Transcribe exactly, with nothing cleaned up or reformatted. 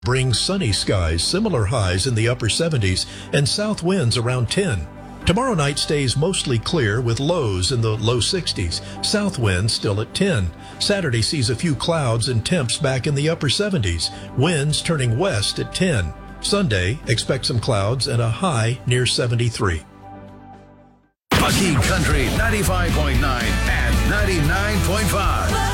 brings sunny skies, similar highs in the upper seventies, and south winds around ten. Tomorrow night stays mostly clear with lows in the low sixties, south winds still at ten. Saturday sees a few clouds and temps back in the upper seventies, winds turning west at ten. Sunday, expect some clouds and a high near seventy-three. Bucky Country ninety-five point nine and ninety-nine point five.